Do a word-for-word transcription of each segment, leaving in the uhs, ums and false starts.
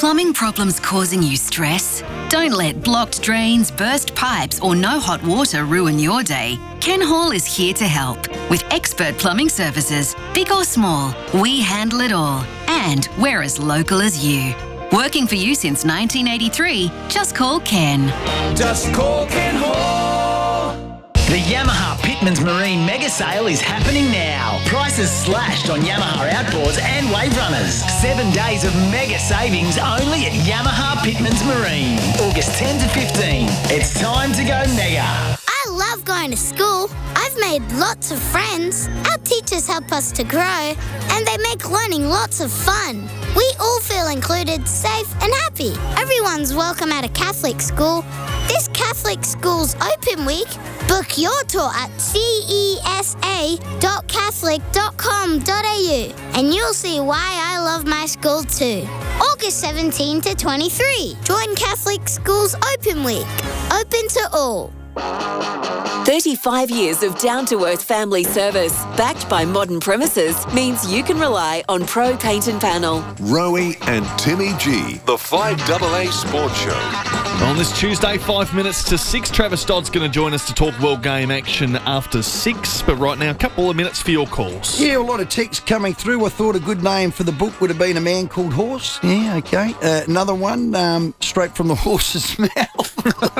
plumbing problems causing you stress? Don't let blocked drains, burst pipes or no hot water ruin your day. Ken Hall is here to help. With expert plumbing services, big or small, we handle it all. And we're as local as you. Working for you since nineteen eighty-three, just call Ken. Just call Ken Hall. The Yamaha Pitmans Marine Mega Sale is happening now. Prices slashed on Yamaha outboards and wave runners. Seven days of mega savings only at Yamaha Pitmans Marine. August tenth to fifteenth. It's time to go mega. I love going to school. I've made lots of friends. Our teachers help us to grow, and they make learning lots of fun. We all feel included, safe and happy. Everyone's welcome at a Catholic school. This Catholic School's Open Week. Book your tour at c e s a dot catholic dot com dot a u and you'll see why I love my school too. August seventeenth to twenty-three. Join Catholic School's Open Week. Open to all. thirty-five years of down-to-earth family service, backed by modern premises, means you can rely on Pro Paint and Panel. Rowie and Timmy G, the five A A Sports Show. On this Tuesday, five minutes to six, Travis Dodd's going to join us to talk World Game action after six. But right now, a couple of minutes for your calls. Yeah, a lot of texts coming through. I thought a good name for the book would have been A Man Called Horse. Yeah, okay. Uh, another one, um, straight from the horse's mouth.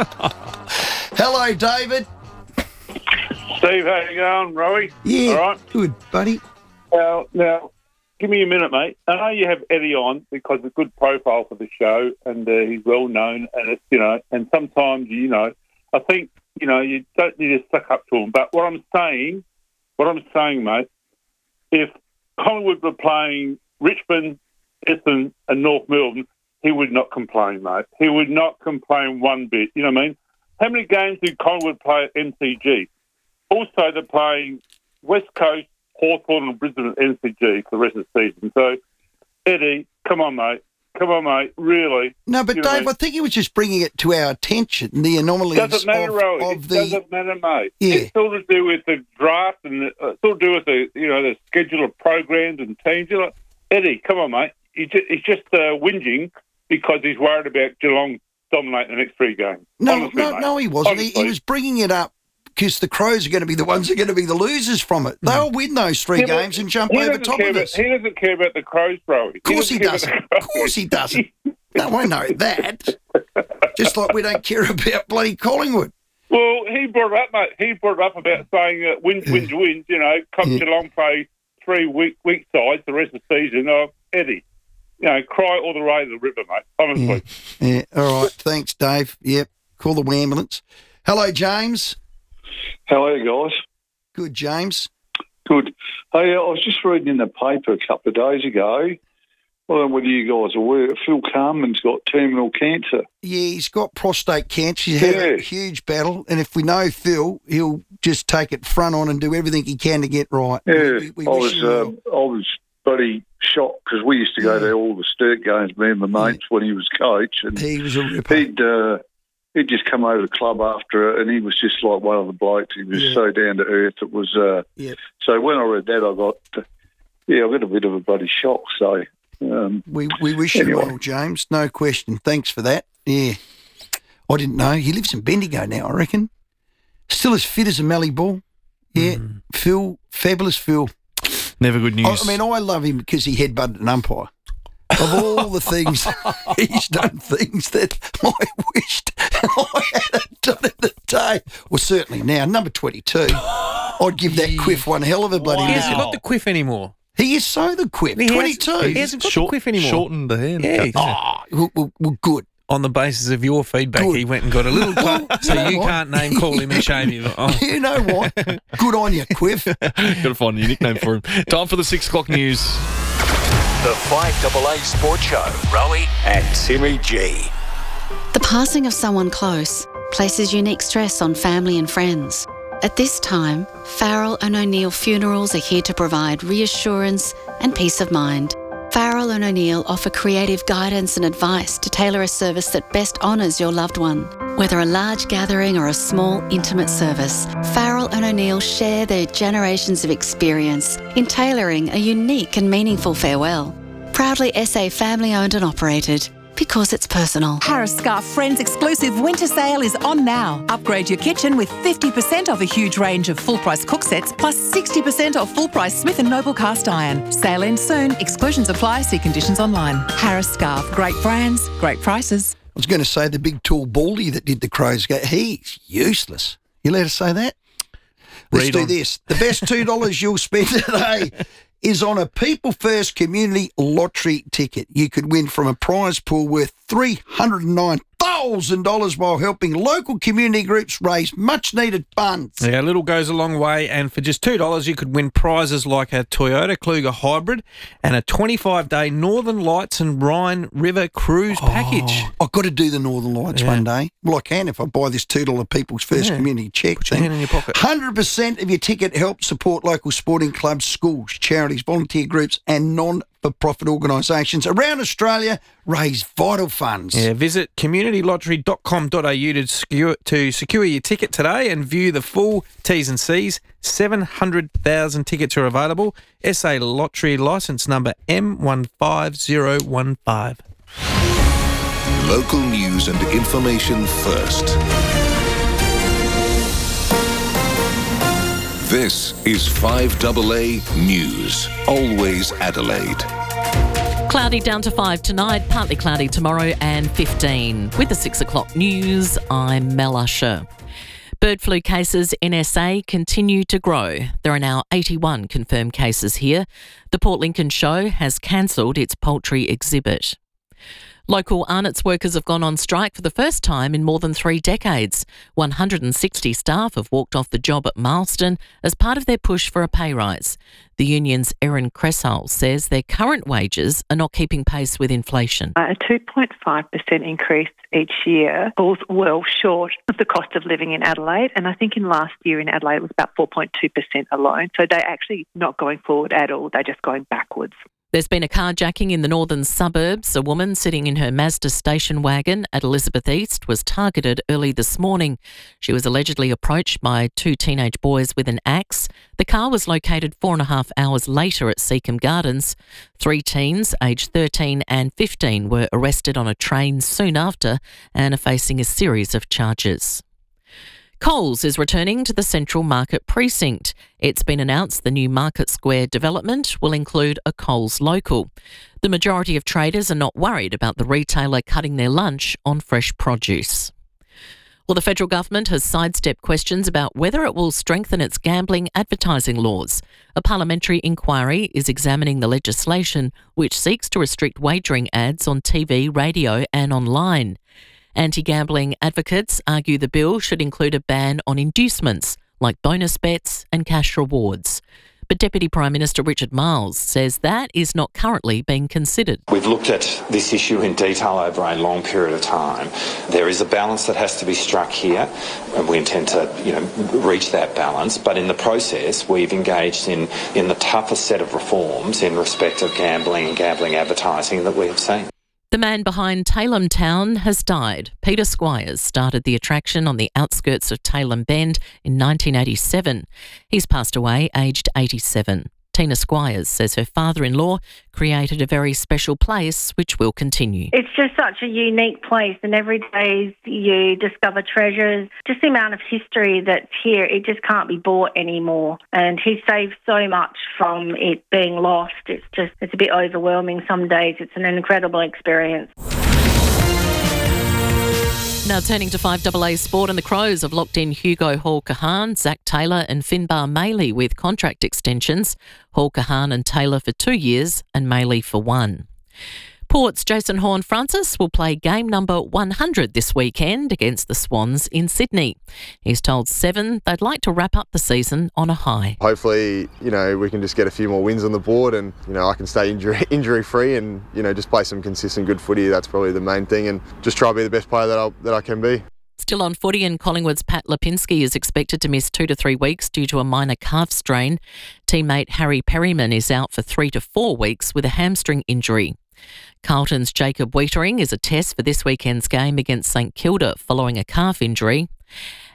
Hello, David. Steve, how you going, Rowie? Yeah, all right? Good, buddy. Now, now, give me a minute, mate. I know you have Eddie on because it's a good profile for the show, and uh, he's well known, and it's, you know, and sometimes, you know, I think, you know, you don't need to suck up to him. But what I'm saying, what I'm saying, mate, if Collingwood were playing Richmond, Essendon, and North Melbourne, he would not complain, mate. He would not complain one bit. You know what I mean? How many games did Collingwood play at M C G? Also, they're playing West Coast, Hawthorn and Brisbane at M C G for the rest of the season. So, Eddie, come on, mate. Come on, mate. Really. No, but you know Dave, I, mean? I think he was just bringing it to our attention, the anomalies doesn't matter, of, Rowie. of it the... doesn't matter, mate. Yeah. It's all to do with the draft and the, uh, it's all to do with the, you know, the schedule of programs and teams. You know, Eddie, come on, mate. He just, he's just uh, whinging because he's worried about Geelong dominating the next three games. No, Honestly, no, mate. no, he wasn't. He, Honestly. he was bringing it up because the Crows are going to be the ones who are going to be the losers from it. They'll win those three Yeah, but games and jump he over doesn't top care of about, us. He doesn't care about the Crows, bro. Of course he doesn't. Of course he doesn't. No, I know that. Just like we don't care about bloody Collingwood. Well, he brought it up, mate. He brought it up about saying uh, wins, wins, wins. You know, come Yeah. Geelong play three week week sides the rest of the season. Oh, Eddie, you know, cry all the way to the river, mate. Honestly. Yeah. yeah. All right. Thanks, Dave. Yep. Call the ambulance. Hello, James. How are you guys? Good, James. Good. Hey, I was just reading in the paper a couple of days ago. I don't know whether you guys are aware. Phil Carman's got terminal cancer. Yeah, he's got prostate cancer. He's had Yeah. a huge battle, and if we know Phil, he'll just take it front on and do everything he can to get right. Yeah, We, we I wish was, him well. uh, I was bloody shocked because we used to go to all the Sturt games, me and my mates, when he was coach, and He was a ripper. he'd uh, he'd just come over to the club after it, and he was just like one of the blokes. He was Yeah. so down to earth. It was. Uh, Yep. So when I read that, I got uh, yeah, I got a bit of a bloody shock. So. Um, We we wish anyway. you well, James. No question. Thanks for that. Yeah. I didn't know. He lives in Bendigo now, I reckon. Still as fit as a mallee ball. Yeah. Mm. Phil, fabulous Phil. Never good news. I, I mean, I love him because he headbutted an umpire. Of all the things, he's done things that I wished I had done at the day. Well, certainly now, number twenty-two, I'd give that quiff one hell of a bloody He wow. hasn't got the quiff anymore. He is so the quiff. He has- twenty-two. he hasn't got Short- the quiff anymore. Shortened the hair. Yeah. Oh, well, well, well, good. On the basis of your feedback, Good. he went and got a little cut, so You know you what? can't name call him and shame him. Oh. You know what? Good on you, Quiff. Got to find a new nickname for him. Time for the six o'clock news. The five A A Sports Show. Rowie and Timmy G. The passing of someone close places unique stress on family and friends. At this time, Farrell and O'Neill Funerals are here to provide reassurance and peace of mind. Farrell and O'Neill offer creative guidance and advice to tailor a service that best honours your loved one. Whether a large gathering or a small, intimate service, Farrell and O'Neill share their generations of experience in tailoring a unique and meaningful farewell. Proudly S A family-owned and operated, because it's personal. Harris Scarfe Friends exclusive winter sale is on now. Upgrade your kitchen with fifty percent off a huge range of full-price cook sets plus sixty percent off full-price Smith and Noble cast iron. Sale ends soon. Exclusions apply. See conditions online. Harris Scarfe. Great brands, great prices. I was going to say the big tall baldy that did the Crows game. He's useless. You let us say that? Let's Read do on. this. The best two dollars you'll spend today is on a People First Community Lottery ticket. You could win from a prize pool worth three hundred nine thousand dollars while helping local community groups raise much-needed funds. Yeah, a little goes a long way, and for just two dollars you could win prizes like a Toyota Kluger Hybrid and a twenty-five day Northern Lights and Rhine River cruise package. I've got to do the Northern Lights Yeah. one day. Well, I can if I buy this two dollars People's First Yeah. Community check. Put your hand in your pocket. one hundred percent of your ticket helps support local sporting clubs, schools, charities, volunteer groups and non-for-profit organisations around Australia raise vital funds. Yeah, visit community lottery dot com dot a u to secure, to secure your ticket today and view the full T's and C's. seven hundred thousand tickets are available. S A Lottery licence number M one five zero one five. Local news and information first. This is five A A News. Always Adelaide. Cloudy down to five tonight, partly cloudy tomorrow and fifteen. With the six o'clock news, I'm Mel Usher. Bird flu cases in S A continue to grow. There are now eighty-one confirmed cases here. The Port Lincoln Show has cancelled its poultry exhibit. Local Arnott's workers have gone on strike for the first time in more than three decades. one hundred sixty staff have walked off the job at Marsden as part of their push for a pay rise. The union's Erin Cressall says their current wages are not keeping pace with inflation. A two point five percent increase each year falls well short of the cost of living in Adelaide, and I think in last year in Adelaide it was about four point two percent alone. So they're actually not going forward at all, they're just going backwards. There's been a carjacking in the northern suburbs. A woman sitting in her Mazda station wagon at Elizabeth East was targeted early this morning. She was allegedly approached by two teenage boys with an axe. The car was located four and a half hours later at Seacombe Gardens. Three teens, aged thirteen and fifteen, were arrested on a train soon after and are facing a series of charges. Coles is returning to the Central Market precinct. It's been announced the new Market Square development will include a Coles local. The majority of traders are not worried about the retailer cutting their lunch on fresh produce. Well, the federal government has sidestepped questions about whether it will strengthen its gambling advertising laws. A parliamentary inquiry is examining the legislation which seeks to restrict wagering ads on T V, radio and online. Anti-gambling advocates argue the bill should include a ban on inducements like bonus bets and cash rewards. But Deputy Prime Minister Richard Marles says that is not currently being considered. We've looked at this issue in detail over a long period of time. There is a balance that has to be struck here, and we intend to, you know, reach that balance. But in the process, we've engaged in, in the toughest set of reforms in respect of gambling and gambling advertising that we have seen. The man behind Tailem Town has died. Peter Squires started the attraction on the outskirts of Tailem Bend in nineteen eighty-seven. He's passed away aged eighty-seven. Tina Squires says her father-in-law created a very special place which will continue. It's just such a unique place, and every day you discover treasures. Just the amount of history that's here, it just can't be bought anymore. And he saved so much from it being lost. It's just, it's a bit overwhelming some days. It's an incredible experience. Now turning to five A A Sport, and the Crows have locked in Hugo Hall-Kahan, Zach Taylor and Finbar Maley with contract extensions. Hall-Kahan and Taylor for two years and Maley for one. Port's Jason Horne-Francis will play game number one hundred this weekend against the Swans in Sydney. He's told Seven they'd like to wrap up the season on a high. Hopefully, you know, we can just get a few more wins on the board and, you know, I can stay injury, injury-free and, you know, just play some consistent good footy. That's probably the main thing, and just try to be the best player that, I'll, that I can be. Still on footy, and Collingwood's Pat Lipinski is expected to miss two to three weeks due to a minor calf strain. Teammate Harry Perryman is out for three to four weeks with a hamstring injury. Carlton's Jacob Wiedering is a test for this weekend's game against St Kilda following a calf injury.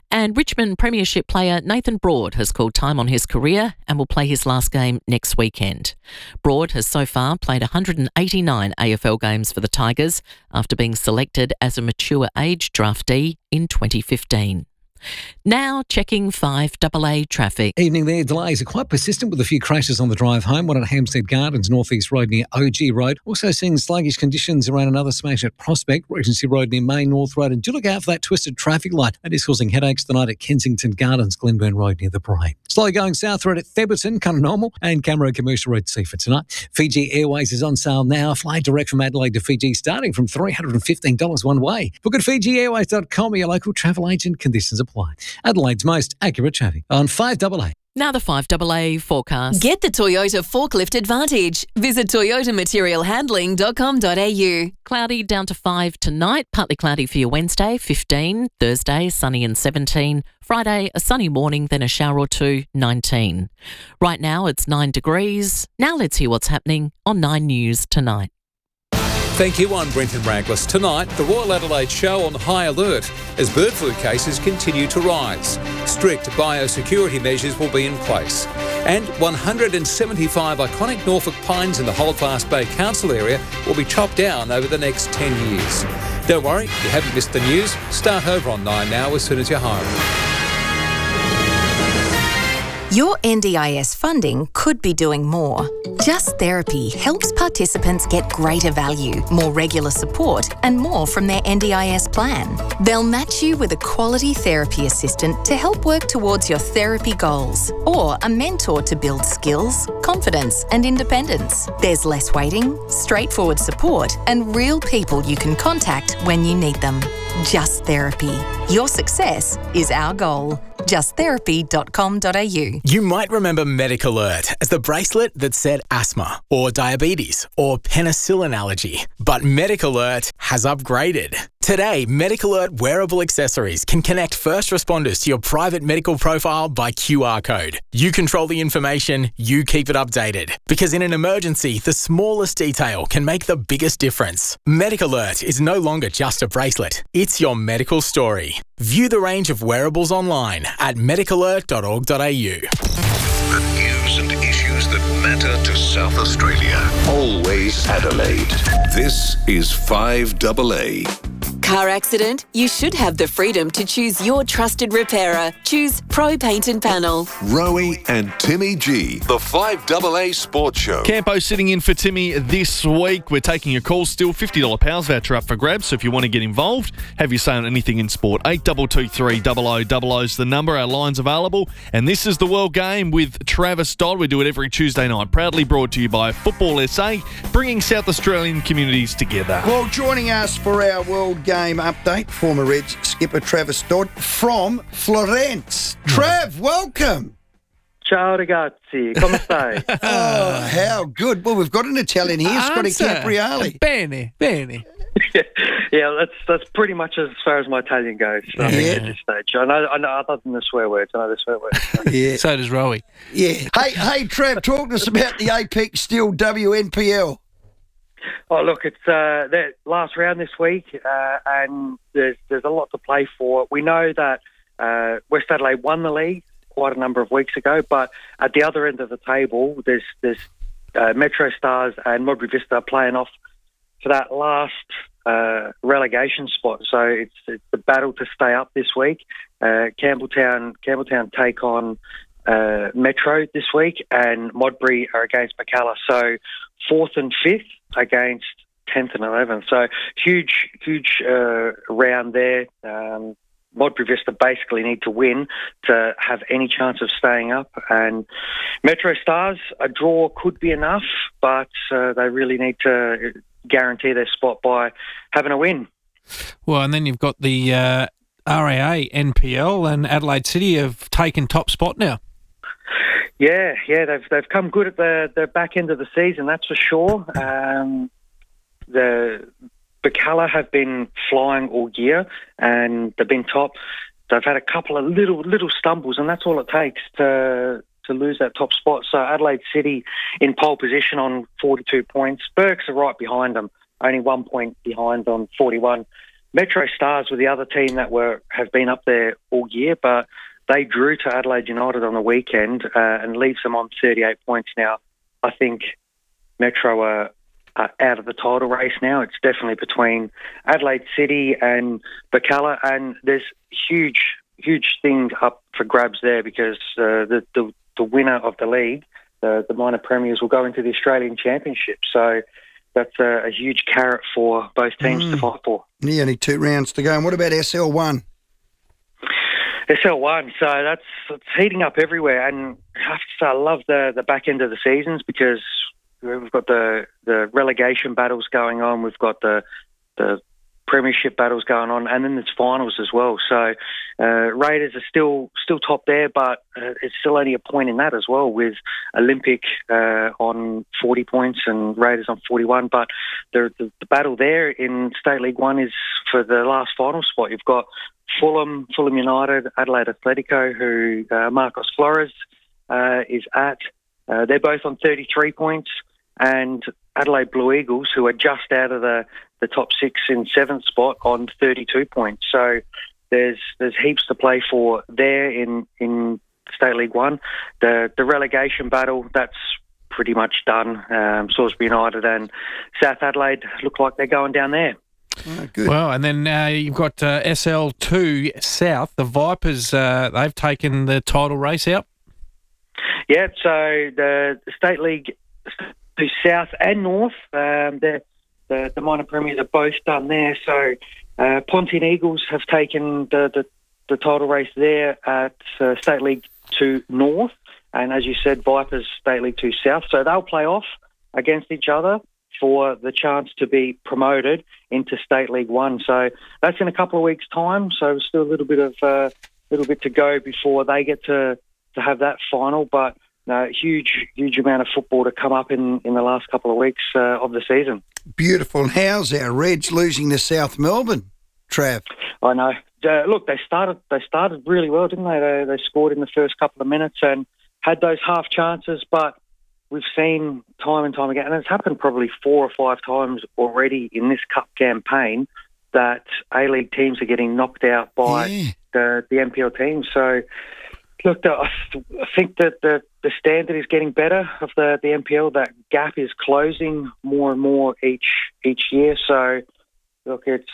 And Richmond Premiership player Nathan Broad has called time on his career and will play his last game next weekend. Broad has so far played one hundred eighty-nine A F L games for the Tigers after being selected as a mature age draftee in twenty fifteen. Now checking five A A traffic. Evening there. Delays are quite persistent with a few crashes on the drive home. One at Hampstead Gardens, North East Road near O G Road. Also seeing sluggish conditions around another smash at Prospect, Regency Road near Main North Road. And do look out for that twisted traffic light. That is causing headaches tonight at Kensington Gardens, Glenburn Road near the Bray. Slow going south road at Theberton, kind of normal. And Camero Commercial Road C for tonight. Fiji Airways is on sale now. Fly direct from Adelaide to Fiji starting from three hundred fifteen dollars one way. Book at fiji airways dot com, your local travel agent. Conditions apply. Adelaide's most accurate traffic on five A A. Now the five A A forecast. Get the Toyota Forklift Advantage. Visit toyota material handling dot com dot a u. Cloudy down to five tonight, partly cloudy for your Wednesday, fifteen. Thursday, sunny and seventeen. Friday, a sunny morning, then a shower or two, nineteen. Right now it's nine degrees. Now let's hear what's happening on Nine News tonight. Thank you, I'm Brenton Raglas. Tonight, the Royal Adelaide Show on high alert as bird flu cases continue to rise. Strict biosecurity measures will be in place. And one hundred seventy-five iconic Norfolk pines in the Holdfast Bay Council area will be chopped down over the next ten years. Don't worry, you haven't missed the news. Start over on Nine now as soon as you're home. Your N D I S funding could be doing more. Just Therapy helps participants get greater value, more regular support, and more from their N D I S plan. They'll match you with a quality therapy assistant to help work towards your therapy goals, or a mentor to build skills, confidence, and independence. There's less waiting, straightforward support, and real people you can contact when you need them. Just Therapy. Your success is our goal. just therapy dot com dot a u. You might remember MedicAlert as the bracelet that said asthma or diabetes or penicillin allergy. But MedicAlert has upgraded. Today, MedicAlert wearable accessories can connect first responders to your private medical profile by Q R code. You control the information, you keep it updated. Because in an emergency, the smallest detail can make the biggest difference. MedicAlert is no longer just a bracelet. It's your medical story. View the range of wearables online at medic alert dot org dot a u. The news and issues that matter to South Australia. Always Adelaide. This is five A A. Car accident? You should have the freedom to choose your trusted repairer. Choose Pro Paint and Panel. Rowie and Timmy G. The five A A Sports Show. Campo sitting in for Timmy this week. We're taking your calls still. fifty dollars Pals voucher up for grabs. So if you want to get involved, have your say on anything in sport. eight two two three double oh double oh is the number. Our line's available. And this is the World Game with Travis Dodd. We do it every Tuesday night. Proudly brought to you by Football S A, bringing South Australian communities together. Well, joining us for our World Game update, former Reds skipper Travis Dodd from Florence. Trav, welcome. Ciao ragazzi, come stai? Oh, how good. Well, we've got an Italian here, Scotty Capriali. Bene, bene. Yeah, that's that's pretty much as far as my Italian goes. I think Yeah. at this stage, I know, I know, other than the swear words, I know the swear words. Yeah. So does Rowie. Yeah. Hey, hey, Trav, talk to us about the Apex Steel W N P L. Oh, look, it's uh, the last round this week, uh, and there's there's a lot to play for. We know that uh, West Adelaide won the league quite a number of weeks ago, but at the other end of the table, there's there's uh, Metro Stars and Modbury Vista playing off for that last uh, relegation spot. So it's, it's the battle to stay up this week. Uh, Campbelltown Campbelltown take on uh, Metro this week, and Modbury are against Macalla. So fourth and fifth against tenth and eleventh. So huge, huge uh, round there. Um, Modbury Vista basically need to win to have any chance of staying up. And Metro Stars, a draw could be enough, but uh, they really need to guarantee their spot by having a win. Well, and then you've got the uh, R A A, N P L, and Adelaide City have taken top spot now. Yeah, yeah, they've they've come good at the, the back end of the season, that's for sure. Um, the Bacala have been flying all year, and they've been top. They've had a couple of little little stumbles, and that's all it takes to to lose that top spot. So Adelaide City in pole position on forty-two points. Berks are right behind them, only one point behind on forty-one. Metro Stars were the other team that were have been up there all year, but they drew to Adelaide United on the weekend uh, and leaves them on thirty-eight points now. I think Metro are, are out of the title race now. It's definitely between Adelaide City and Bacala, and there's huge, huge thing up for grabs there because uh, the, the the winner of the league, the, the minor premiers, will go into the Australian Championship. So that's a, a huge carrot for both teams mm. to fight for. Yeah, only two rounds to go. And what about S L one? S L one, so that's it's heating up everywhere, and I have to say I love the, the back end of the seasons because we've got the, the relegation battles going on, we've got the the premiership battles going on, and then there's finals as well. So uh, Raiders are still still top there, but uh, it's still only a point in that as well, with Olympic uh, on forty points and Raiders on forty-one. But the, the the battle there in State League One is for the last final spot. You've got Fulham, Fulham United, Adelaide Atletico, who uh, Marcos Flores uh, is at. Uh, they're both on thirty-three points, and Adelaide Blue Eagles, who are just out of the, the top six in seventh spot, on thirty-two points. So there's there's heaps to play for there in, in State League One. The the relegation battle, that's pretty much done. Um, Salisbury United and South Adelaide look like they're going down there. Oh, good. Well, and then uh, you've got uh, S L two South. The Vipers, uh, they've taken the title race out. Yeah, so the State League to South and North, um, the, the the minor premiers are both done there. So uh, Pontian Eagles have taken the, the, the title race there at uh, State League two North, and as you said, Vipers State League two South. So they'll play off against each other for the chance to be promoted into State League One. So that's in a couple of weeks' time. So still a little bit of uh, little bit to go before they get to, to have that final. But no, huge, huge amount of football to come up in, in the last couple of weeks uh, of the season. Beautiful. And how's our Reds losing to South Melbourne, Trav? I know. Uh, look, they started they started really well, didn't they? they? They scored in the first couple of minutes and had those half chances, but we've seen time and time again, and it's happened probably four or five times already in this Cup campaign, that A-League teams are getting knocked out by yeah. the, the N P L teams. So, look, I think that the, the standard is getting better of the, the N P L. That gap is closing more and more each each year. So, look, it's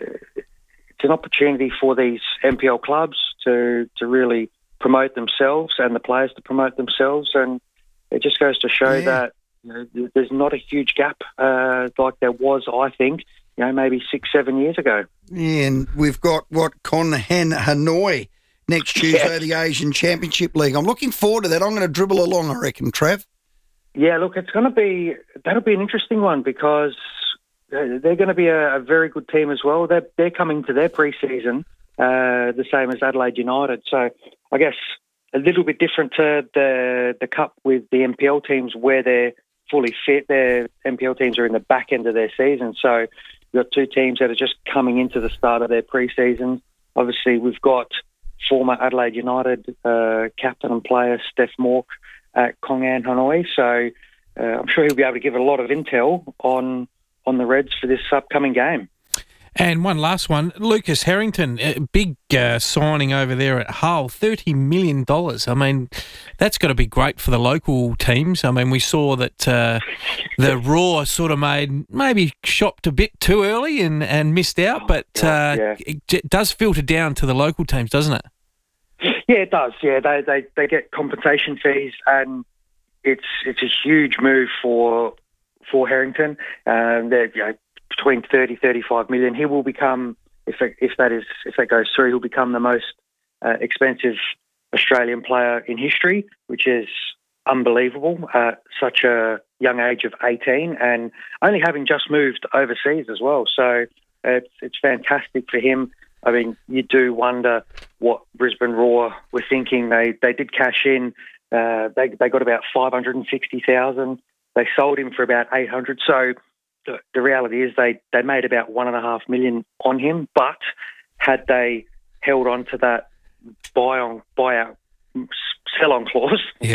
it's an opportunity for these N P L clubs to, to really promote themselves and the players to promote themselves, and it just goes to show yeah. that you know, there's not a huge gap uh, like there was, I think, you know, maybe six, seven years ago. Yeah, and we've got, what, Con Han Hanoi next Tuesday, yeah. the Asian Championship League. I'm looking forward to that. I'm going to dribble along, I reckon, Trav. Yeah, look, it's going to be, that'll be an interesting one because they're going to be a, a very good team as well. They're, they're coming to their pre-season uh, the same as Adelaide United. So I guess a little bit different to the the Cup with the N P L teams where they're fully fit. Their N P L teams are in the back end of their season. So we've got two teams that are just coming into the start of their pre-season. Obviously, we've got former Adelaide United uh, captain and player Steph Mork at Kong An Hanoi. So uh, I'm sure he'll be able to give a lot of intel on on the Reds for this upcoming game. And one last one, Lucas Harrington, a big uh, signing over there at Hull, thirty million dollars. I mean, that's got to be great for the local teams. I mean, we saw that uh, the Raw sort of made, maybe shopped a bit too early and, and missed out, but uh, yeah. it, it does filter down to the local teams, doesn't it? Yeah, it does. Yeah, they they, they get compensation fees, and it's it's a huge move for for Harrington. Um, they're, you know, between thirty, thirty-five million. He will become, if it, if that is if that goes through, he'll become the most uh, expensive Australian player in history, which is unbelievable at such a young age of eighteen, and only having just moved overseas as well. So it's it's fantastic for him. I mean, you do wonder what Brisbane Roar were thinking. They they did cash in. Uh, they they got about five hundred and sixty thousand. They sold him for about eight hundred. So the, the reality is they, they made about one and a half million on him, but had they held on to that buy on buy out sell on clause yeah. for,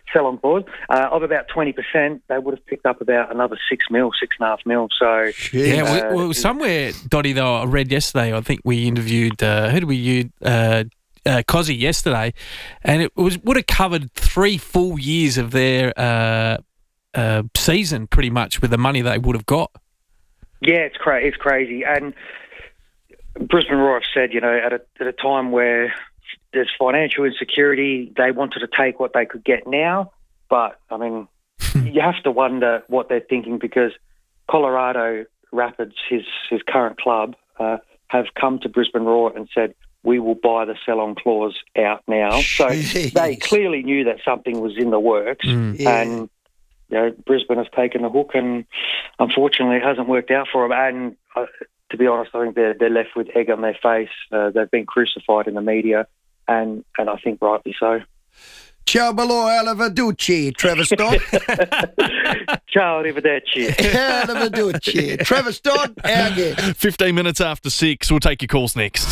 sell-on clause uh, of about twenty percent, they would have picked up about another six mil, six and a half mil. So Yeah, uh, we, well, somewhere, Dottie, though, I read yesterday, I think we interviewed, uh, who did we use? Uh, uh, Cozzy yesterday, and it was would have covered three full years of their uh, uh, season pretty much with the money they would have got. Yeah, it's cra- it's crazy. And Brisbane Roar have said, you know, at a, at a time where there's financial insecurity, they wanted to take what they could get now. But, I mean, you have to wonder what they're thinking, because Colorado Rapids, his, his current club, uh, have come to Brisbane Roar and said, we will buy the sell-on clause out now. So Jeez. they clearly knew that something was in the works. Mm. Yeah. And, you know, Brisbane has taken the hook, and unfortunately it hasn't worked out for them. And uh, to be honest, I think they're, they're left with egg on their face. Uh, they've been crucified in the media, and, and I think rightly so. Ciao, bello, arrivederci, Trevor Stott. Ciao, arrivederci. Arrivederci. Trevor Stott, our guest. fifteen minutes after six. We'll take your calls next.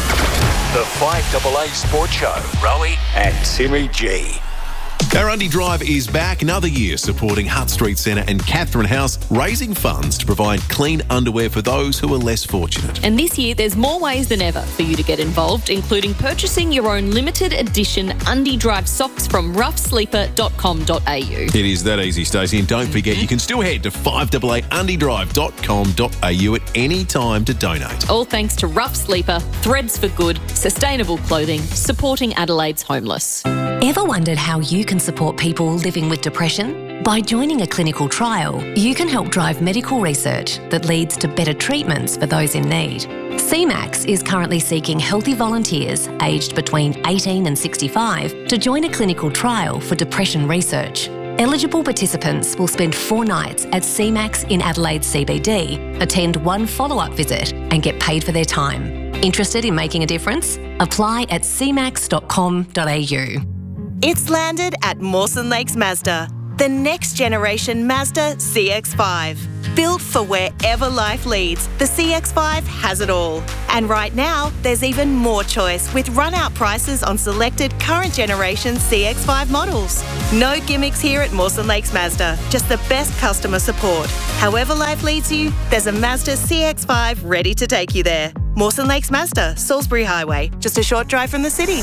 The five double A Sports Show. Rowie and Timmy G. Our Undy Drive is back another year supporting Hutt Street Centre and Catherine House, raising funds to provide clean underwear for those who are less fortunate. And this year, there's more ways than ever for you to get involved, including purchasing your own limited edition Undy Drive socks from rough sleeper dot com dot a u. It is that easy, Stacey, and don't forget you can still head to five double A undy drive dot com dot a u at any time to donate. All thanks to Rough Sleeper, Threads for Good, sustainable clothing, supporting Adelaide's homeless. Ever wondered how you can support people living with depression? By joining a clinical trial, you can help drive medical research that leads to better treatments for those in need. C MAX is currently seeking healthy volunteers aged between eighteen and sixty-five to join a clinical trial for depression research. Eligible participants will spend four nights at C MAX in Adelaide C B D, attend one follow-up visit and get paid for their time. Interested in making a difference? Apply at c max dot com dot a u. It's landed at Mawson Lakes Mazda, the next generation Mazda C X five. Built for wherever life leads, the C X five has it all. And right now, there's even more choice with run-out prices on selected current generation C X five models. No gimmicks here at Mawson Lakes Mazda, just the best customer support. However life leads you, there's a Mazda C X five ready to take you there. Mawson Lakes Mazda, Salisbury Highway, just a short drive from the city.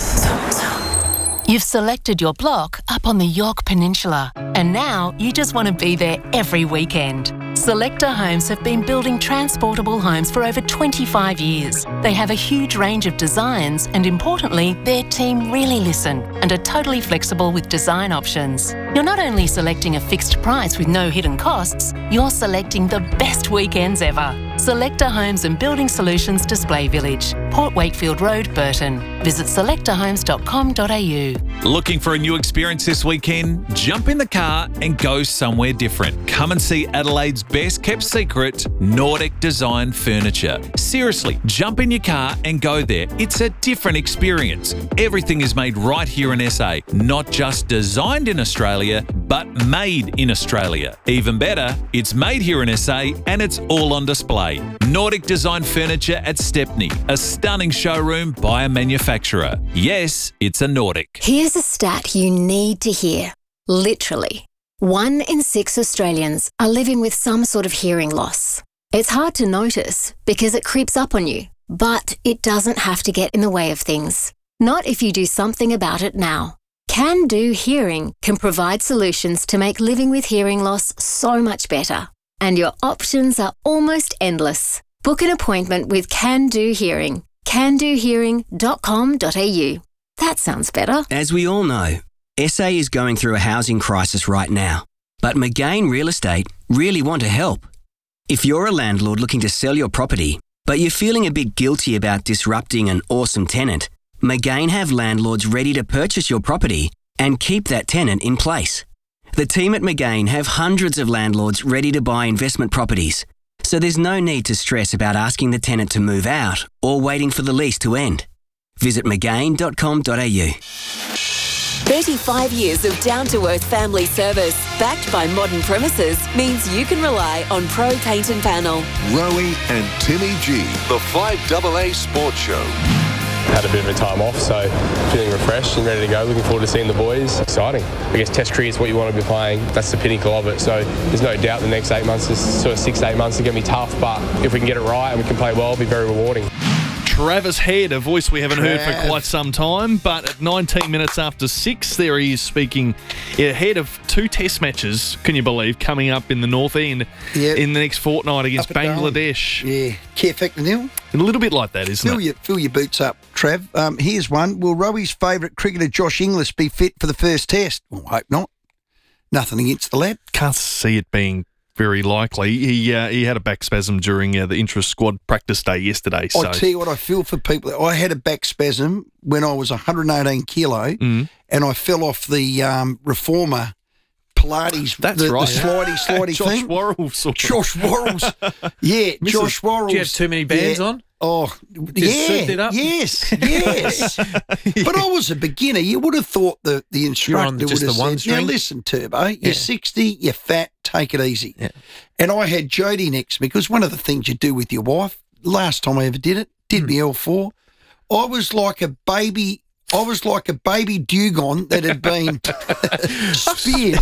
You've selected your block up on the York Peninsula, and now you just want to be there every weekend. Selector Homes have been building transportable homes for over twenty-five years. They have a huge range of designs, and importantly, their team really listen and are totally flexible with design options. You're not only selecting a fixed price with no hidden costs, you're selecting the best weekends ever. Selector Homes and Building Solutions Display Village, Port Wakefield Road, Burton. Visit selector homes dot com dot a u. Looking for a new experience this weekend? Jump in the car and go somewhere different. Come and see Adelaide's best kept secret, Nordic Design Furniture. Seriously, jump in your car and go there. It's a different experience. Everything is made right here in S A, not just designed in Australia, but made in Australia. Even better, it's made here in S A and it's all on display. Nordic Design Furniture at Stepney, a stunning showroom by a manufacturer. Yes, it's a Nordic. Here's a stat you need to hear. Literally, one in six Australians are living with some sort of hearing loss. It's hard to notice because it creeps up on you, but it doesn't have to get in the way of things. Not if you do something about it now. Can Do Hearing can provide solutions to make living with hearing loss so much better. And your options are almost endless. Book an appointment with Can Do Hearing. can do hearing dot com dot a u. That sounds better. As we all know, S A is going through a housing crisis right now. But McGain Real Estate really want to help. If you're a landlord looking to sell your property, but you're feeling a bit guilty about disrupting an awesome tenant, McGain have landlords ready to purchase your property and keep that tenant in place. The team at McGain have hundreds of landlords ready to buy investment properties, so there's no need to stress about asking the tenant to move out or waiting for the lease to end. Visit mcgain dot com dot a u. thirty-five years of down-to-earth family service, backed by modern premises, means you can rely on Pro Paint and Panel. Rowie and Timmy G, the five double A Sports Show. had a bit of a time off, so feeling refreshed and ready to go. Looking forward to seeing the boys. Exciting. I guess Test cricket is what you want to be playing. That's the pinnacle of it. So there's no doubt the next eight months, is sort of six to eight months, are going to be tough. But if we can get it right and we can play well, it'll be very rewarding. Travis Head, a voice we haven't Trav. heard for quite some time, but at nineteen minutes after six, there he is speaking ahead of two test matches, can you believe, coming up in the North End Yep. in the next fortnight against Up and down. Bangladesh. Yeah, care factor nil. A little bit like that, isn't Fill it? your, fill your boots up, Trav. Um, here's one. Will Rowi's favourite cricketer Josh Inglis be fit for the first test? Well, I hope not. Nothing against the lad. Can't see it being very likely. He uh, he had a back spasm during uh, the intra-squad practice day yesterday. So. I tell you what, I feel for people. I had a back spasm when I was one hundred eighteen kilo, Mm. and I fell off the um, reformer Pilates. That's the, right. The slidey, slidey Josh thing. Worrels. Josh Worrels. Yeah, Missus Josh Worrels. Do you have too many bands Yeah. on? Oh, Just yeah, souped it up? yes, yes. But I was a beginner. You would have thought the, the instructor on would just have the one said, now string? listen, Turbo, you're Yeah. sixty, you're fat, take it easy. Yeah. And I had Jodie next to me, because one of the things you do with your wife, last time I ever did it, did Hmm. me L four, I was like a baby... I was like a baby dugong that had been speared.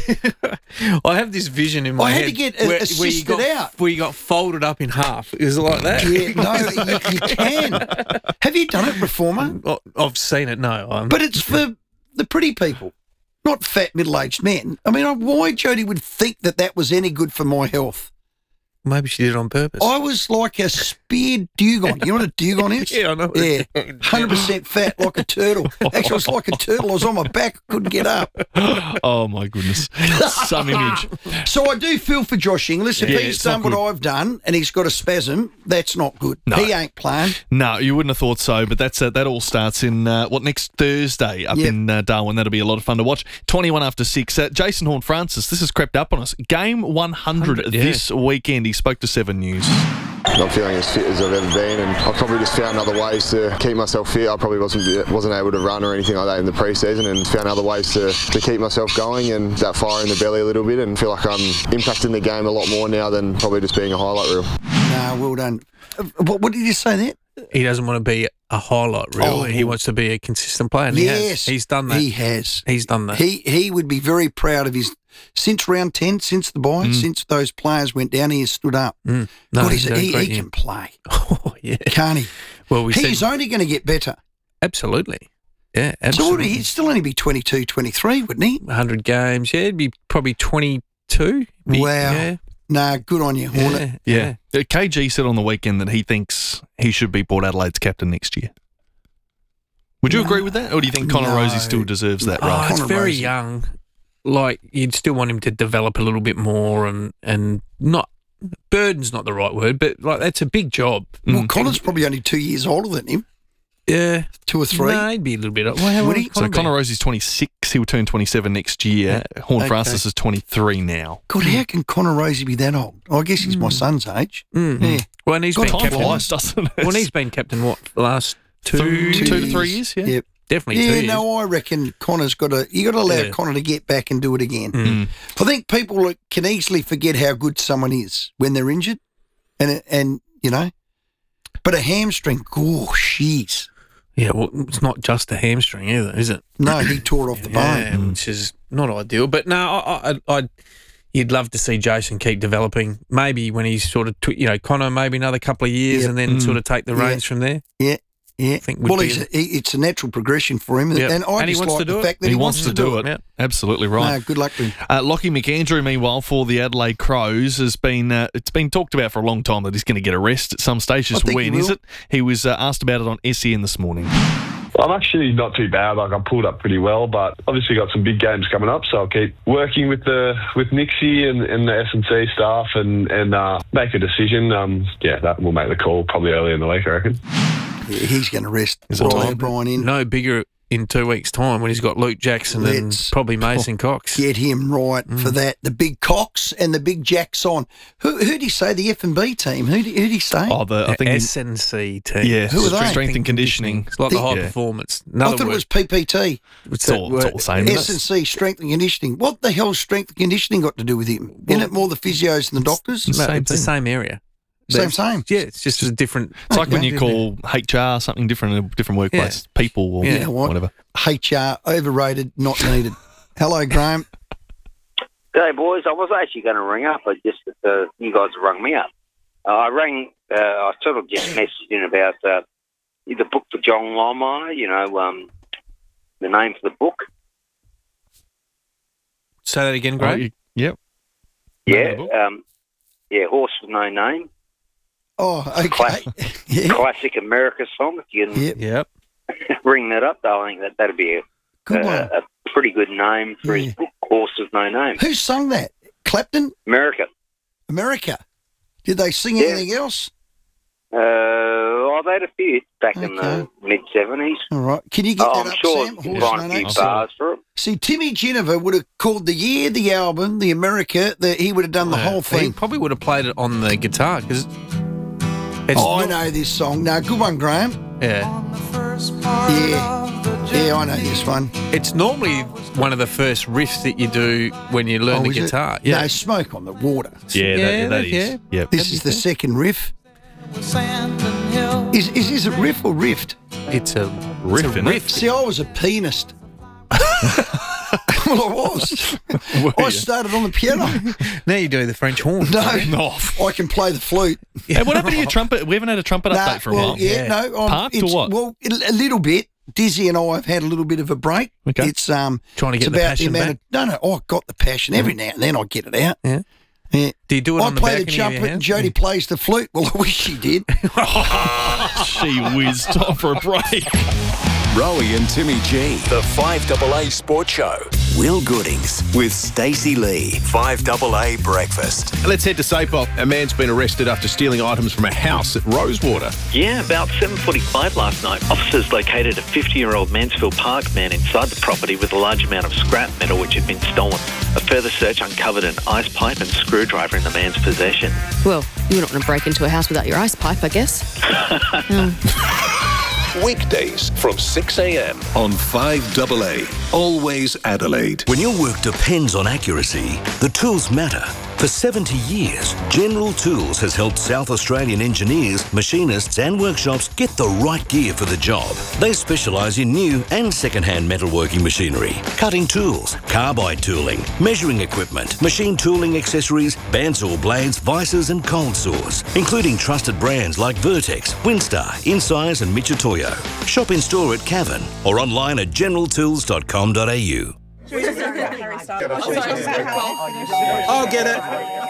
I have this vision in my I head. had to get a- where, where you assisted got, out. Where you got folded up in half. Is it like that? Yeah, no, you, you can. Have you done it, Reformer? Oh, I've seen it, no. I'm, But it's for the pretty people, not fat middle-aged men. I mean, why Jodie would think that that was any good for my health? Maybe she did it on purpose. I was like a speared dugong. You know what a dugong is? Yeah, I know. Yeah, one hundred percent fat, like a turtle. Actually, I was like a turtle. I was on my back, couldn't get up. Oh, my goodness. Some image. So I do feel for Josh Inglis. If Yeah, he's it's done not what good. I've done and he's got a spasm, that's not good. No. He ain't playing. No, you wouldn't have thought so, but that's uh, that all starts in, uh, what, next Thursday up Yep. in uh, Darwin. That'll be a lot of fun to watch. twenty-one after six. Uh, Jason Horn-Francis, this has crept up on us. Game one hundred, one hundred, yeah. this weekend. He spoke to Seven News. Not feeling as fit as I've ever been, and I've probably just found other ways to keep myself fit. I probably wasn't wasn't able to run or anything like that in the pre-season, and found other ways to, to keep myself going and that fire in the belly a little bit, and feel like I'm impacting the game a lot more now than probably just being a highlight reel. No, well done. Uh, What, what did you say there? He doesn't want to be a highlight reel. Oh. He wants to be a consistent player. And he Yes, has. He's done that. He has. He's done that. He he would be very proud of his. Since round ten, since the bye, since those players went down, he has stood up. Mm. No, God, he's he's, done a he, great he year. can play, Oh, yeah. can't he? Well, we He's said, only going to get better. absolutely. Yeah, So would absolutely. he, he'd still only be twenty-two, twenty-three, wouldn't he? one hundred games. Yeah, it'd be probably twenty-two. Be- Wow. Yeah. Nah, good on you, Hornet. Yeah. Yeah. Uh, K G said on the weekend that he thinks he should be Port Adelaide's captain next year. Would you No. agree with that? Or do you think Connor No. Rosie still deserves that No. role? Oh, it's Connor very Rosie. young. Like, you'd still want him to develop a little bit more and, and not... Burden's not the right word, but, like, that's a big job. Well, Connor's probably only two years older than him, Yeah. two or three. No, he'd be a little bit... Well, how Would old he? would So Connor be? Connor Rosie's twenty-six. He will turn twenty-seven next year. Horn Okay. Francis is twenty-three now. God, how can Connor Rosie be that old? Oh, I guess he's my son's age. Mm. Yeah. Well, and he's God, been time captain... flies, doesn't it? Well, and he's been captain, what, the last two... Two- two to three years, yeah. Yep. Definitely Yeah, two years. no, I reckon Connor's got to. You got to allow Yeah. Connor to get back and do it again. Mm. I think people can easily forget how good someone is when they're injured, and and you know, but a hamstring, oh, jeez. Yeah, well, it's not just a hamstring either, is it? No, he tore it off the Yeah, bone. which is not ideal. But no, I, I, I, you'd love to see Jason keep developing. Maybe when he's sort of, tw- you know, Connor, maybe another couple of years, Yep. and then Mm. sort of take the Yeah. reins from there. Yeah, yeah. think would Well, be he's a- a, he, it's a natural progression for him, Yep. and I And he just wants like to do the it. fact that He, he, wants, to do it. Yeah. Absolutely right. No, good luck to him. Uh, Lockie McAndrew, meanwhile, for the Adelaide Crows, has been uh, it's been talked about for a long time that he's going to get a rest at some stage. Just I think when he is will. it? He was uh, asked about it on S E N this morning. I'm actually not too bad. Like, I pulled up pretty well, but obviously got some big games coming up, so I'll keep working with the with Nixie and, and the S and C staff and and uh, make a decision. Um, yeah, that will make the call probably early in the week, I reckon. Yeah, he's going to rest. Is it Roy time? O'Brien in. No bigger in two weeks' time when he's got Luke Jackson Let's and probably Mason Cox. Get him right Mm. for that. The big Cox and the big Jackson. Who who'd he say? The F and B team. Who'd, who'd he say? Oh, the I The think he- S N C team. yeah, Who are they? strength and conditioning. It's like the The- high Yeah. performance. I Another thought word. it was P P T. What's It's all, that it's word? all the same. isn't S it? and C, strength and conditioning. What the hell's strength and conditioning got to do with him? Isn't it more the physios and the doctors? No, Same it's the thing. same area. Same, same. Yeah, it's just a different. It's like when Okay. you call H R something different in a different workplace, people or You know what? whatever. H R, overrated, not needed. Hello, Graham. Hey, boys, I was actually going to ring up, but just uh, you guys have rung me up. Uh, I rang, uh, I sort of just messaged in about uh, the book for John Longmire, you know, um, the name for the book. Say that again, Graham. Oh, you- yep. Yeah, um, yeah, Horse with No Name. Oh, okay. Classic, classic America song. If you can Yep. Yep. ring that up, I think that, that'd be a, Good uh, one. a pretty good name for his book, Horse with No Name. Who sung that? Clapton? America. America. Did they sing Yeah. anything else? Uh, oh, they had a few back in the mid seventies. All right. Can you get oh, that I'm up, sure Sam? you can Horse find No a few Name? bars for it. See, Timmy Jennifer would have called the year, the album, the America, the, he would have done the Yeah. whole He thing. probably would have played it on the guitar because. Oh, I know this song. No, good one, Graham. Yeah. Yeah. Yeah, I know this one. It's normally one of the first riffs that you do when you learn Oh, the is it? guitar. No, Smoke on the Water. Yeah, that, that is. yeah. Yep. This is the second riff. Is, is this a riff or rift? It's a Riff, it's a innit? riff. See, I was a pianist. Well, I was. I started on the piano. Now you do the French horn. No, No. I can play the flute. Hey, what happened to your trumpet? We haven't had a trumpet Nah, update for a well, while. yeah, no. I'm, Parked or it's- what? Well, a a little bit. Dizzy and I have had a little bit of a break. Okay. It's um Trying to it's get the about passion amount back? Of, no, no. Oh, I got the passion every now and then. I get it out. Yeah. Yeah. Do you do it I on the play the balcony of your trumpet and house? Jodie plays the flute. Well, I wish she did. She whizzed. Time for a break. Rowie and Timmy G. The five A A Sports Show. Will Goodings with Stacey Lee. five A A Breakfast. Let's head to Sapop. A man's been arrested after stealing items from a house at Rosewater. Yeah, about seven forty-five last night, officers located a fifty-year-old Mansfield Park man inside the property with a large amount of scrap metal which had been stolen. A further search uncovered an ice pipe and screwdriver in the man's possession. Well, you're not going to break into a house without your ice pipe, I guess. Weekdays from six a.m. on five A A. Always Adelaide. When your work depends on accuracy, the tools matter. For seventy years, General Tools has helped South Australian engineers, machinists and workshops get the right gear for the job. They specialise in new and second-hand metalworking machinery, cutting tools, carbide tooling, measuring equipment, machine tooling accessories, bandsaw blades, vices and cold saws, including trusted brands like Vertex, Winstar, Incise and Michitoyo. Shop in store at Cavan or online at general tools dot com dot a u. I'll get it.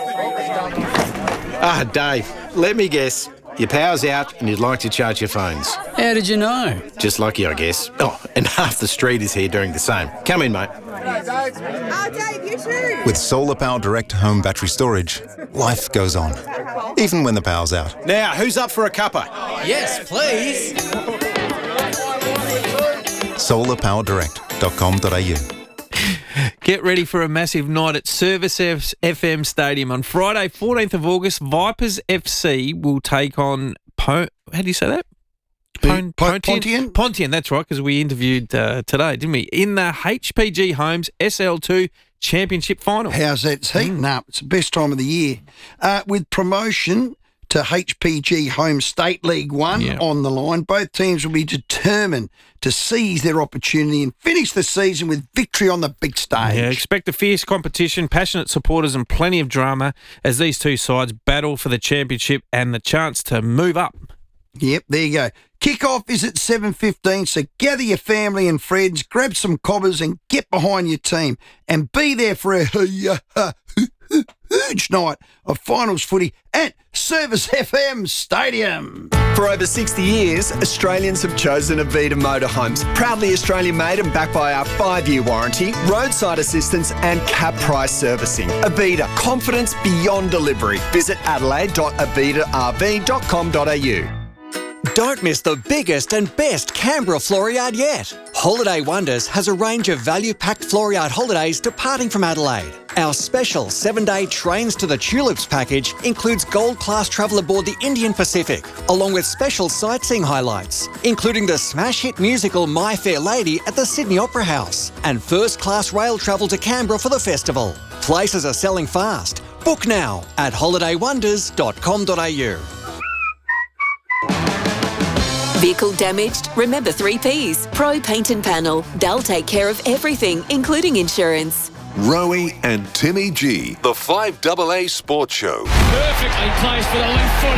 Ah, Dave, let me guess. Your power's out and you'd like to charge your phones. How did you know? Just lucky, I guess. Oh, and half the street is here doing the same. Come in, mate. Oh, Dave, you too. With Solar Power Direct Home Battery Storage, life goes on, even when the power's out. Now, who's up for a cuppa? Yes, please. solar power direct dot com dot a u. Get ready for a massive night at Service F M Stadium on Friday, fourteenth of August. Vipers F C will take on po- how do you say that? Pon- Po- Pontian? Pontian, that's right, because we interviewed uh, today, didn't we? In the H P G Homes S L two Championship Final. How's that? It's heating up. It's the best time of the year. Uh, with promotion to H P G Home State League One Yeah. on the line, both teams will be determined to seize their opportunity and finish the season with victory on the big stage. Yeah, expect a fierce competition, passionate supporters and plenty of drama as these two sides battle for the championship and the chance to move up. Yep, there you go. Kickoff is at seven fifteen, so gather your family and friends, grab some cobbers and get behind your team and be there for a huge night of finals footy at Service F M Stadium. For over sixty years, Australians have chosen Avita Motorhomes. Proudly Australian made and backed by our five-year warranty, roadside assistance and cap price servicing. Avita, confidence beyond delivery. Visit adelaide dot avita r v dot com dot a u. Don't miss the biggest and best Canberra Floriade yet. Holiday Wonders has a range of value-packed Floriade holidays departing from Adelaide. Our special seven-day Trains to the Tulips package includes gold-class travel aboard the Indian Pacific, along with special sightseeing highlights, including the smash hit musical My Fair Lady at the Sydney Opera House, and first-class rail travel to Canberra for the festival. Places are selling fast. Book now at holiday wonders dot com dot a u. Vehicle damaged? Remember three Ps. Pro Paint and Panel. They'll take care of everything, including insurance. Rowie and Timmy G, the five double A Sports Show. Perfectly placed for the left-footed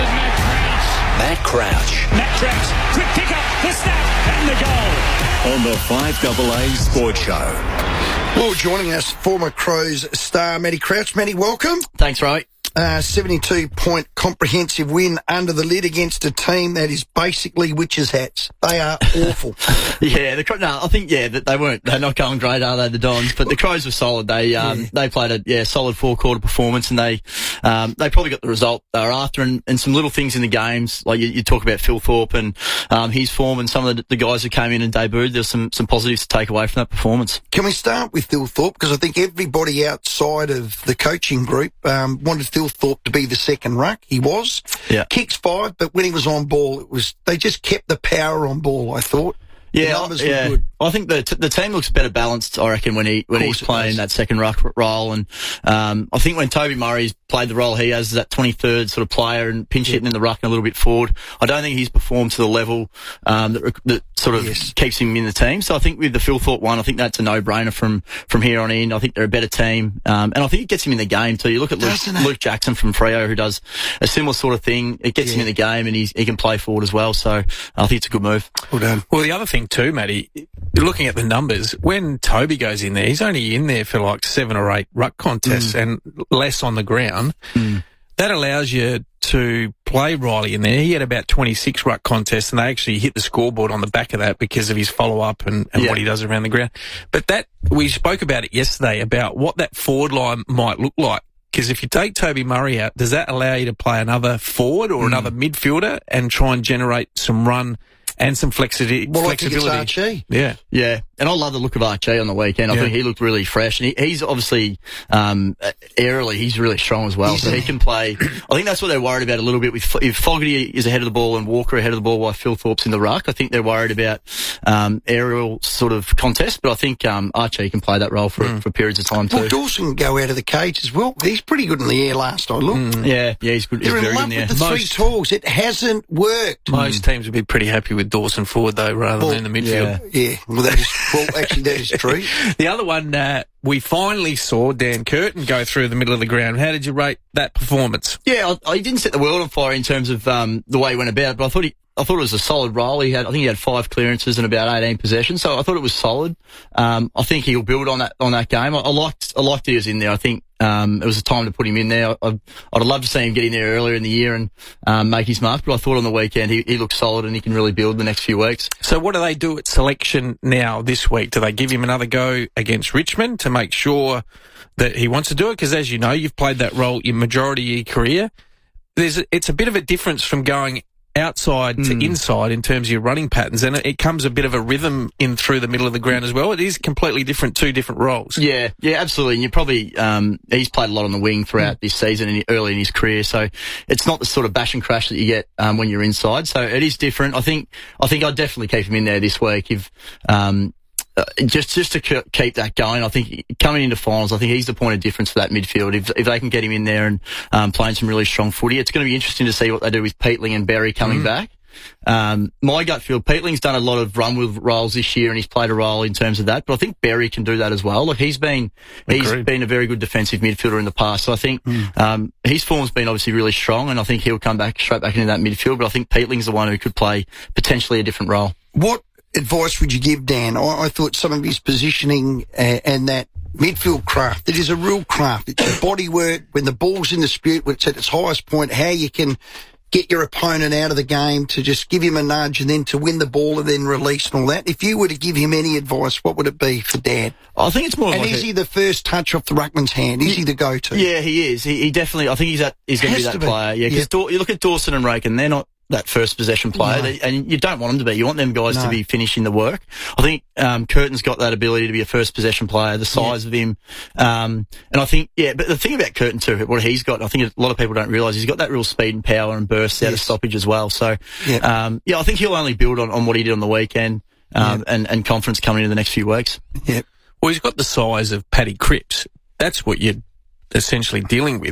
Matt Crouch. Matt Crouch. Matt Crouch, quick pick up, the snap, and the goal. On the five double A Sports Show. Well, joining us, former Crows star Matty Crouch. Matty, welcome. Thanks, Rowie. Uh, seventy-two point comprehensive win under the lid against a team that is basically witches' hats. They are awful. yeah, the no, I think yeah that they weren't. They're not going great, are they, the Dons? But the Crows were solid. They um, yeah. they played a yeah solid four quarter performance, and they um, they probably got the result they were after. And, and some little things in the games, like you, you talk about Phil Thorpe and um, his form, and some of the, the guys who came in and debuted. There's some some positives to take away from that performance. Can we start with Phil Thorpe, because I think everybody outside of the coaching group um, wanted Phil Thorpe to be the second ruck. He was. Yeah. Kicks five, but when he was on ball, it was they just kept the power on ball, I thought. Yeah, the numbers yeah. were good. I think the t- the team looks better balanced, I reckon, when he when he's playing that second ruck role. And um, I think when Toby Murray's played the role he has as that twenty-third sort of player and pinch hitting in the ruck and a little bit forward, I don't think he's performed to the level um, that, that sort of yes. keeps him in the team. So I think with the Phil Thorpe one, I think that's a no-brainer from, from here on in. I think they're a better team. Um, and I think it gets him in the game too. You look at Luke, Luke Jackson from Freo, who does a similar sort of thing. It gets yeah. him in the game, and he's, he can play forward as well. So I think it's a good move. Well done. Well, the other thing too, Matty, looking at the numbers, when Toby goes in there, he's only in there for like seven or eight ruck contests mm. and less on the ground. Mm. That allows you to play Riley in there. He had about twenty-six ruck contests, and they actually hit the scoreboard on the back of that because of his follow-up and, and yeah. what he does around the ground. But that, we spoke about it yesterday, about what that forward line might look like. Because if you take Toby Murray out, does that allow you to play another forward or mm. another midfielder and try and generate some run and some flexi- well, flexibility? I think it's Archie. Yeah. Yeah. And I love the look of Archie on the weekend. I yeah. think he looked really fresh. And he, he's obviously, um, aerially, he's really strong as well. He's so he can play. I think that's what they're worried about a little bit. With if Fogarty is ahead of the ball and Walker ahead of the ball while Phil Thorpe's in the ruck, I think they're worried about um, aerial sort of contest. But I think um, Archie can play that role for, mm. for periods of time too. Well, Dawson can go out of the cage as well. He's pretty good in the air last I looked. Mm. Yeah, yeah, he's good. He's They're very in love good in with the Most, three talks. It hasn't worked. Most mm. teams would be pretty happy with Dawson forward though, rather well, than in the midfield. Yeah, yeah. Well, that is, well, actually, that is true. The other one, uh, we finally saw Dan Curtin go through the middle of the ground. How did you rate that performance? Yeah, I, I didn't set the world on fire in terms of um, the way he went about it, but I thought he, I thought it was a solid role. He had, I think he had five clearances and about eighteen possessions, so I thought it was solid. Um, I think he'll build on that on that game. I, I liked, I liked he was in there. I think um, it was a time to put him in there. I, I'd have loved to see him get in there earlier in the year and um, make his mark, but I thought on the weekend he, he looked solid and he can really build the next few weeks. So what do they do at selection now this week? Do they give him another go against Richmond to make sure that he wants to do it? Because as you know, you've played that role your majority of your career. There's a, it's a bit of a difference from going outside to mm. inside in terms of your running patterns, and it, it comes a bit of a rhythm in through the middle of the ground as well. It is completely different, two different roles. Yeah, yeah, absolutely. And you probably, um, he's played a lot on the wing throughout mm. this season and early in his career, so it's not the sort of bash and crash that you get um, when you're inside. So it is different. I think, I think I'd definitely keep him in there this week if, um, Uh, just just to k- keep that going. I think coming into finals, I think he's the point of difference for that midfield. If if they can get him in there and um, playing some really strong footy, it's going to be interesting to see what they do with Peatling and Berry coming mm. back. Um, my gut feel, Peatling's done a lot of run with roles this year, and he's played a role in terms of that. But I think Berry can do that as well. Look, he's been Agreed. he's been a very good defensive midfielder in the past. So I think mm. um, his form's been obviously really strong, and I think he'll come back straight back into that midfield. But I think Peatling's the one who could play potentially a different role. What advice would you give Dan? I, I thought some of his positioning uh, and that midfield craft, it is a real craft. It's your body work when the ball's in dispute, when it's at its highest point, how you can get your opponent out of the game to just give him a nudge and then to win the ball and then release and all that. If you were to give him any advice, what would it be for Dan? I think it's more and like is a, he the first touch off the ruckman's hand? Is he, he the go-to? Yeah, he is. He, he definitely, I think he's, that, he's going to be that player. Yeah, because yep. you look at Dawson and Raken, they're not that first possession player, no. and you don't want them to be. You want them guys no. to be finishing the work. I think um, Curtin's got that ability to be a first possession player, the size yeah. of him, um, and I think yeah. But the thing about Curtin too, what he's got, I think a lot of people don't realise, he's got that real speed and power and burst yes. out of stoppage as well. So yeah, um, yeah I think he'll only build on, on what he did on the weekend, um, yeah. and, and confidence coming into the next few weeks. Yeah. Well, he's got the size of Paddy Cripps. That's what you're essentially dealing with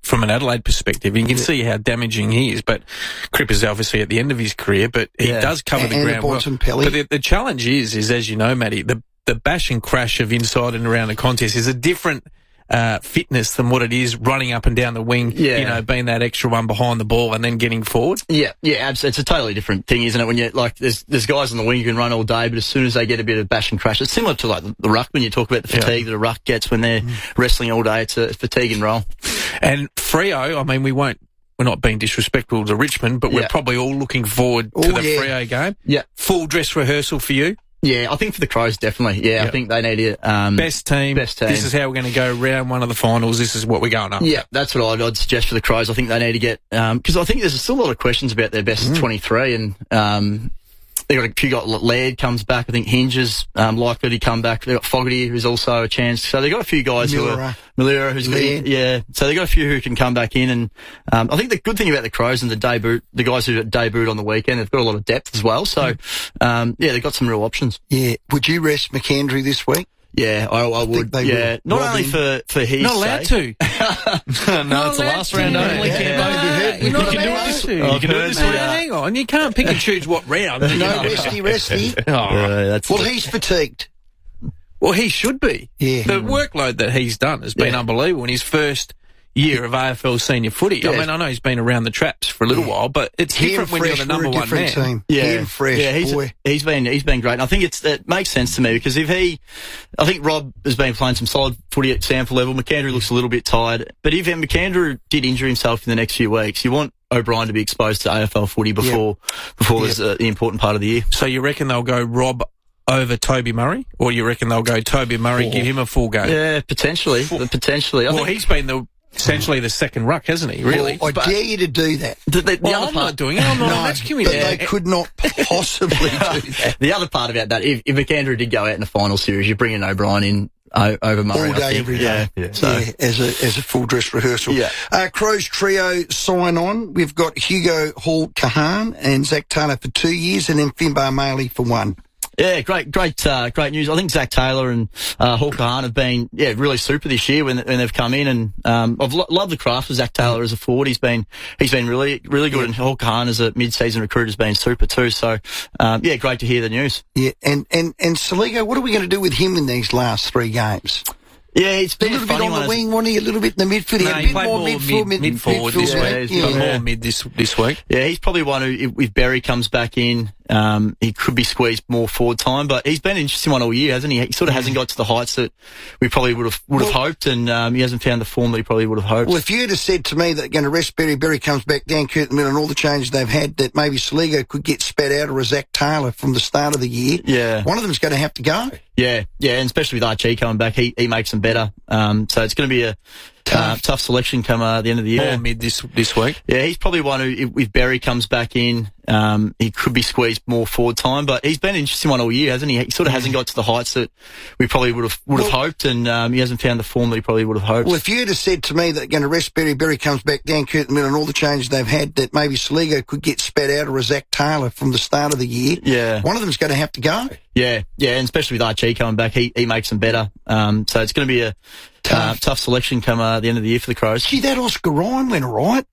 from an Adelaide perspective. You can yeah. see how damaging he is, but Cripper's obviously at the end of his career, but he yeah. does cover and, the ground well. But the, the challenge is, is as you know, Matty, the, the bash and crash of inside and around the contest is a different Uh, fitness than what it is running up and down the wing, yeah. you know, being that extra one behind the ball and then getting forward. Yeah, yeah, absolutely. It's a totally different thing, isn't it? When you like, there's there's guys on the wing who can run all day, but as soon as they get a bit of bash and crash, it's similar to like the, the ruck when you talk about the fatigue yeah. that a ruck gets when they're mm. wrestling all day. It's a fatigue and roll. And Freo, I mean, we won't. We're not being disrespectful to Richmond, but we're yeah. probably all looking forward to oh, the yeah. Freo game. Yeah, full dress rehearsal for you. Yeah, I think for the Crows, definitely. Yeah, yep. I think they need it. Um, best team. Best team. This is how we're going to go round one of the finals. This is what we're going up. Yeah, that's what I'd, I'd suggest for the Crows. I think they need to get, because um, I think there's still a lot of questions about their best mm. twenty-three, and um, they've got a few, got Laird comes back. I think Hinge is um, likely to come back. They've got Fogarty, who's also a chance. So they've got a few guys Millera. who are, Millera, who's got, yeah. So they've got a few who can come back in. And um, I think the good thing about the Crows and the debut, the guys who debuted on the weekend, they've got a lot of depth as well. So, um, yeah, they've got some real options. Yeah. Would you rest McKendry this week? Yeah, I, I would. I yeah, would. not Rob only in. for for his not allowed sake. to. no, no it's the last round to. only. Yeah. Yeah. You, you, you can do it this. You can do it this no, week. hang on, you can't pick and choose what round. No, resty, resty. Oh, uh, that's well, the... he's fatigued. Well, he should be. Yeah. The workload that he's done has been yeah. unbelievable in his first year of A F L senior footy. Yeah. I mean, I know he's been around the traps for a little yeah. while, but it's he different when you're the number one man. Team. Yeah, he and fresh, yeah, he's, boy. he's been he's been great. And I think it's it makes sense to me because if he, I think Rob has been playing some solid footy at sample level. McAndrew looks a little bit tired, but if McAndrew did injure himself in the next few weeks, you want O'Brien to be exposed to A F L footy before yep. before yep. there's uh, the important part of the year. So you reckon they'll go Rob over Toby Murray, or you reckon they'll go Toby Murray, oh. give him a full go? Yeah, potentially, full. potentially. I well, think he's been the essentially the second ruck, hasn't he? Really? Well, I but dare you to do that. The, the, the well, other I'm part, not doing it. I'm not no, asking you but that. They could not possibly do that. The other part about that, if, if McAndrew did go out in the final series, you bring in O'Brien in o- over Murray. All day, every day. Yeah, yeah. So. yeah, as a as a full dress rehearsal. Yeah. Uh, Crows trio sign on. We've got Hugo Hall Kahan and Zach Taylor for two years, and then Finbar Maley for one. Yeah, great, great, uh, great news. I think Zach Taylor and uh, Hawker Hahn have been, yeah, really super this year when, when they've come in, and um, I've lo- loved the craft of Zach Taylor as a forward. He's been, he's been really, really good, and Hawker Hahn as a mid-season recruit has been super too. So, um, yeah, great to hear the news. Yeah, and and and Saligo, what are we going to do with him in these last three games? Yeah, it's been a little a funny bit on one, the wing, wasn't he? A little bit in the midfield. No, he, he a bit played more, more midfield, mid, mid, mid forward this midfield, week. Yeah, he's He's got got more more mid this this week. Yeah, he's probably one who, if Berry comes back in, um, he could be squeezed more forward time. But he's been an interesting one all year, hasn't he? He sort of hasn't got to the heights that we probably would have would have well, hoped, and um, he hasn't found the form that he probably would have hoped. Well, if you had have said to me that going to rest Berry, Berry comes back down Kurt Mill and all the changes they've had, that maybe Saligo could get spat out, or a Zach Taylor from the start of the year, yeah, one of them's going to have to go. Yeah, yeah, and especially with Archie coming back, he he makes them better. Um, so it's going to be a tough, uh, tough selection come uh, the end of the year. More mid this this week. Yeah, he's probably one who, if Berry comes back in, um, he could be squeezed more forward time. But he's been an interesting one all year, hasn't he? He sort of hasn't got to the heights that we probably would have would have well, hoped, and um, he hasn't found the form that he probably would have hoped. Well, if you had have said to me that going to rest Berry, Berry comes back down Kurt Mill and all the changes they've had, that maybe Saligo could get spat out, or a Zach Taylor from the start of the year, yeah, one of them's going to have to go. Yeah, yeah, and especially with Archie coming back, he he makes them better. Um, so it's going to be a tough, uh, tough selection come uh, the end of the year for the Crows. Gee, that Oscar Ryan went all right.